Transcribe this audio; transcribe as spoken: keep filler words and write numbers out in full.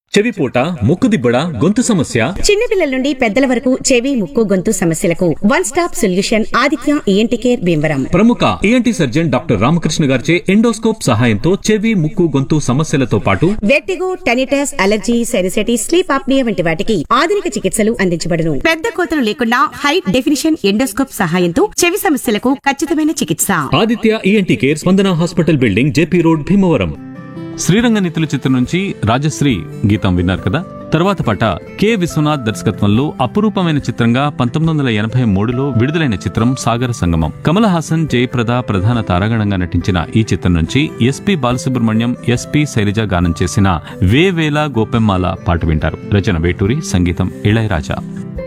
చెవిపోట, ముక్కుదిబ్బడ, గొంతు సమస్య, చిన్నపిల్లల నుండి పెద్దల వరకు చెవి, ముక్కు, గొంతు సమస్యలకు one stop solution Aditya ENT care Bhimavaram. ప్రముఖ ఈఎన్టీ సర్జన్ డాక్టర్ రామకృష్ణ గారిచే ఎండోస్కోప్ సహాయంతో చెవి, ముక్కు, గొంతు సమస్యలతో పాటు vertigo, tinnitus, allergy, sinusitis, sleep apnoea వంటి వాటికి ఆధునిక చికిత్సలు అందించబడును. పెద్ద కోతలు లేకుండా హై డెఫినిషన్ ఎండోస్కోప్ సహాయంతో చెవి సమస్యలకు ఖచ్చితమైన చికిత్స. ఆదిత్య ఈఎన్టీ కేర్, స్పందన hospital building, JP road, Bhimavaram. Sriranga నీతుల చిత్రం నుంచి రాజశ్రీ గీతం విన్నారు కదా. తర్వాత పాట కె విశ్వనాథ్ దర్శకత్వంలో అపురూపమైన చిత్రంగా పంతొమ్మిది వందల ఎనభై మూడులో విడుదలైన చిత్రం సాగర సంగమం. కమల్ హాసన్, జయప్రద ప్రధాన తారాగణంగా నటించిన ఈ చిత్రం నుంచి ఎస్పి బాలసుబ్రహ్మణ్యం, ఎస్పి శైలజ గానం చేసిన వేవేల గోపెమ్మాల పాట వింటారు. రచన వేటూరి, సంగీతం ఇళయరాజా.